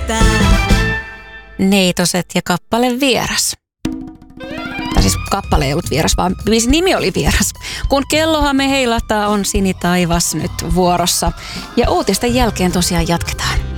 Neitoset ja kappale Vieras. Tai siis kappale ei ollut vieras, vaan biisin nimi oli Vieras. Kun kellohame heilahtaa, on sinitaivas nyt vuorossa. Ja uutisten jälkeen tosiaan jatketaan.